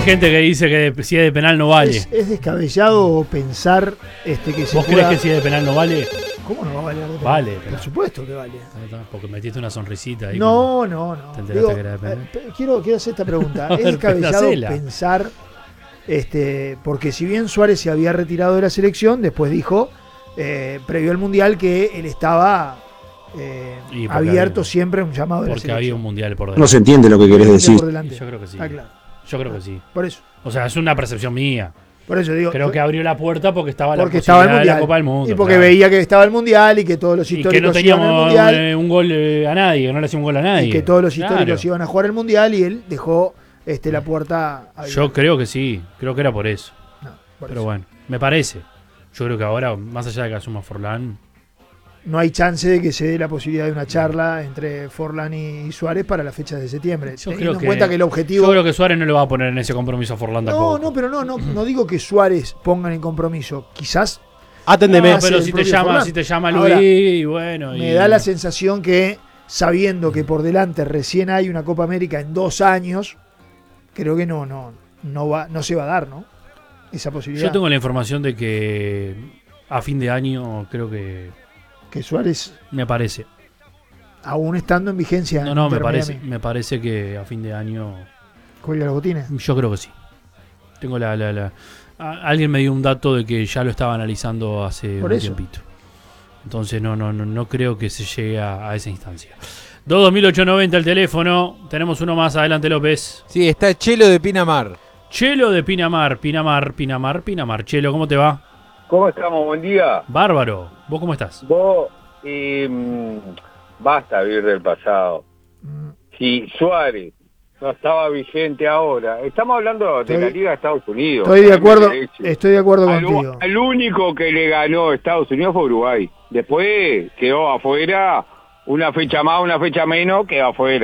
gente que dice que si es de penal no vale. Es descabellado pensar que se ¿Vos pueda... crees que si es de penal no vale? ¿Cómo no va a valer de penal? Vale, Por supuesto que vale. Porque metiste una sonrisita ahí. No. ¿Te enteraste Digo, que era de penal? quiero hacer esta pregunta. A Es ver, descabellado hacela. pensar, porque si bien Suárez se había retirado de la selección, después dijo, previo al Mundial, que él estaba abierto siempre a un llamado de la Porque selección. había un Mundial por delante. No se entiende lo que querés decir. Por delante. Yo creo que sí. Ah, claro. Yo creo que sí. Por eso. O sea, es una percepción mía. Por eso digo. Creo que abrió la puerta porque estaba porque la estaba el posibilidad de Mundial. la Copa del Mundo. Y porque claro. veía que estaba el Mundial y que todos los Y históricos que no iban al teníamos Mundial. un gol a nadie, que no le hacía un gol a nadie. Y que todos los históricos Claro. iban a jugar el Mundial y él dejó la puerta abierta. Yo creo que sí. Creo que era por eso. No, por Pero eso. bueno, me parece. Yo creo que ahora, más allá de que asuma Forlán, No hay chance de que se dé la posibilidad de una charla entre Forlán y Suárez para las fechas de septiembre. Yo Teniendo creo en que- cuenta que el objetivo... yo creo que Suárez no le va a poner en ese compromiso a Forlán tampoco. No digo que Suárez ponga en compromiso. Quizás Aténdeme. No, pero el si te propio llama, Forlán. si te llama Luis, Ahora, y bueno. me da la sensación que, sabiendo que por delante recién hay una Copa América en 2 años, creo que no se va a dar, ¿no? Esa posibilidad. Yo tengo la información de que a fin de año creo que Que Suárez, me parece. aún estando en vigencia, No, en me Inter parece, Miami, me parece que a fin de año cuelga los botines. yo creo que sí. Tengo alguien me dio un dato de que ya lo estaba analizando hace Por un eso. tiempito. Entonces no creo que se llegue a esa instancia. 22890 el teléfono. Tenemos uno más adelante, López. Sí, está Chelo de Pinamar. Chelo de Pinamar. Chelo, ¿cómo te va? ¿Cómo estamos? Buen día. Bárbaro. ¿Vos cómo estás? Vos, basta vivir del pasado. Si Suárez no estaba vigente ahora, estamos hablando de la Liga de Estados Unidos. Estoy de acuerdo contigo. Al único que le ganó Estados Unidos fue Uruguay. Después quedó afuera, una fecha más, una fecha menos, quedó afuera.